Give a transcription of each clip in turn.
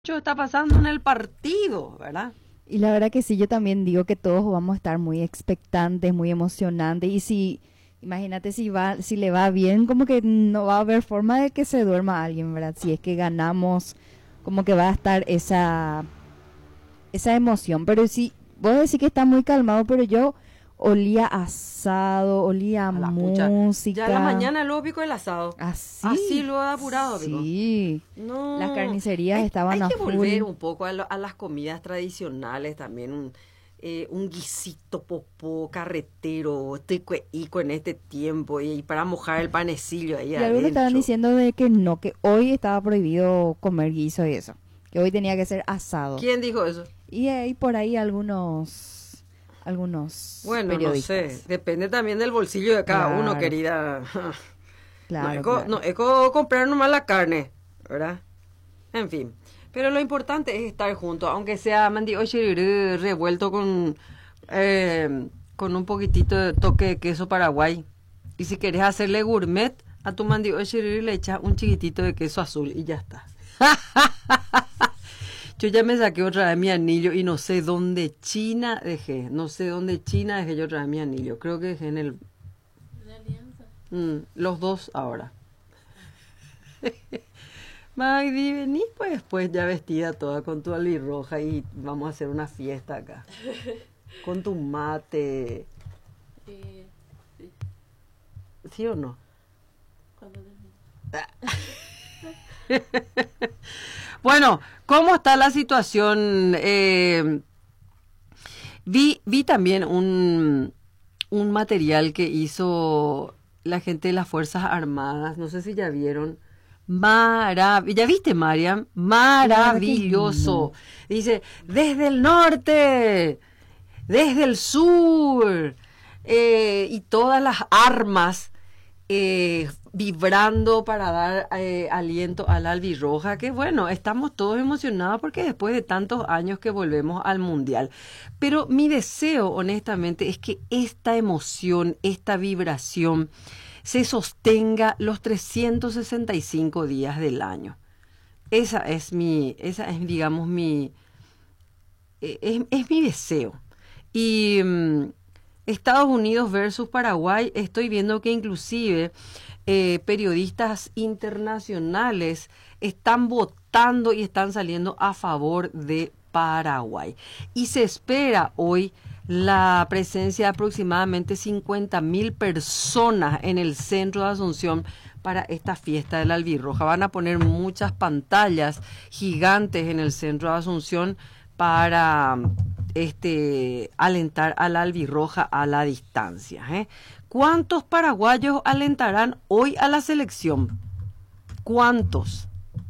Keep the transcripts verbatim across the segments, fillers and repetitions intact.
está pasando en el partido, ¿verdad? Y la verdad que sí, yo también digo que todos vamos a estar muy expectantes, muy emocionantes. Y si, imagínate si va, si le va bien, como que no va a haber forma de que se duerma alguien, ¿verdad? Si es que ganamos, como que va a estar esa, esa emoción. Pero sí, vos decís que está muy calmado, pero yo olía asado, olía a A la pucha. Ya a la música. mañana luego pico el asado. Así. Así lo he apurado, pico. Sí. Las No, carnicerías hay, estaban hay a que full. volver un poco a, lo- a las comidas tradicionales también, un, eh, un guisito popó carretero, este cueico en este tiempo, y, para mojar el panecillo ahí Y algunos estaban adentro. diciendo de que no, que hoy estaba prohibido comer guiso y eso, que hoy tenía que ser asado. ¿Quién dijo eso? Y hay por ahí algunos, algunos Bueno, no sé, periodistas. depende también del bolsillo de cada uno, Claro, querida. No claro, es, co- claro. no es co- comprar nomás la carne, ¿verdad? En fin, pero lo importante es estar juntos, aunque sea mandioche revuelto con, eh, con un poquitito de toque de queso paraguay. Y si querés hacerle gourmet a tu mandioche le echas un chiquitito de queso azul y ya está. Yo ya me saqué otra vez mi anillo y no sé dónde China dejé. No sé dónde China dejé yo otra vez mi anillo. Creo que dejé en el... Mm, los dos ahora. Magdi, vení pues después ya vestida toda con tu albirroja y vamos a hacer una fiesta acá. Con tu mate. Eh, sí, ¿Sí o no? cuando termine. Bueno, ¿cómo está la situación? Eh, vi, vi también un, un material que hizo la gente de las Fuerzas Armadas. No sé si ya vieron. Marav ¿Ya viste, Mariam? Maravilloso. Dice, desde el norte, desde el sur, eh, y todas las armas eh, vibrando para dar eh, aliento a la albirroja, que bueno, estamos todos emocionados porque después de tantos años que volvemos al mundial. Pero mi deseo, honestamente, es que esta emoción, esta vibración, se sostenga los trescientos sesenta y cinco días del año. Esa es mi, esa es, digamos, mi, eh, es, es mi deseo. Y mm, Estados Unidos versus Paraguay, estoy viendo que inclusive eh, periodistas internacionales están votando y están saliendo a favor de Paraguay. Y se espera hoy la presencia de aproximadamente cincuenta mil personas en el centro de Asunción para esta fiesta de la albirroja. Van a poner muchas pantallas gigantes en el centro de Asunción para este alentar a la albirroja a la distancia, ¿eh? ¿Cuántos paraguayos alentarán hoy a la selección? ¿Cuántos?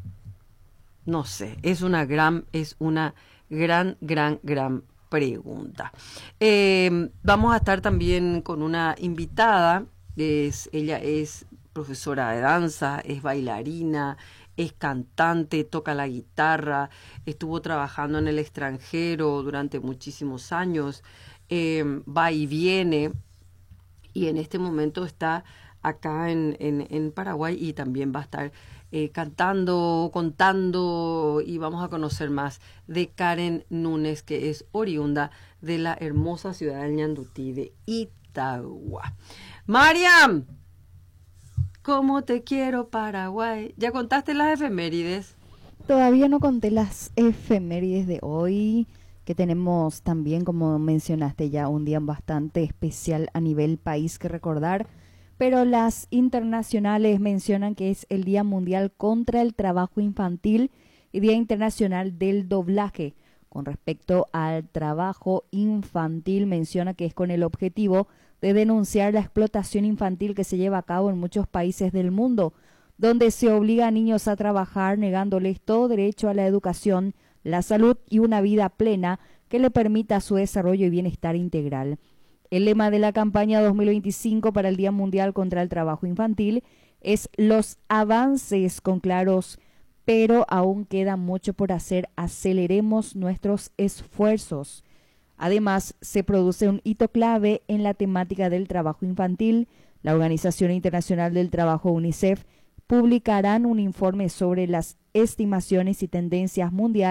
No sé, es una gran, es una gran, gran, gran pregunta. Eh, vamos a estar también con una invitada, es, ella es profesora de danza, es bailarina, es cantante, toca la guitarra, estuvo trabajando en el extranjero durante muchísimos años, eh, va y viene, y en este momento está acá en, en, en Paraguay y también va a estar eh, cantando, contando, y vamos a conocer más de Karen Núñez, que es oriunda de la hermosa ciudad del Ñandutí de Itagua. Mariam, ¿cómo te quiero, Paraguay? ¿Ya contaste las efemérides? Todavía no conté las efemérides de hoy, que tenemos también, como mencionaste ya, un día bastante especial a nivel país que recordar, pero las internacionales mencionan que es el Día Mundial contra el Trabajo Infantil y Día Internacional del Doblaje. Con respecto al trabajo infantil, menciona que es con el objetivo de denunciar la explotación infantil que se lleva a cabo en muchos países del mundo, donde se obliga a niños a trabajar negándoles todo derecho a la educación, la salud y una vida plena que le permita su desarrollo y bienestar integral. El lema de la campaña dos mil veinticinco para el Día Mundial contra el Trabajo Infantil es los avances con claros, pero aún queda mucho por hacer, aceleremos nuestros esfuerzos. Además, se produce un hito clave en la temática del trabajo infantil. La Organización Internacional del Trabajo, UNICEF, publicarán un informe sobre las estimaciones y tendencias mundiales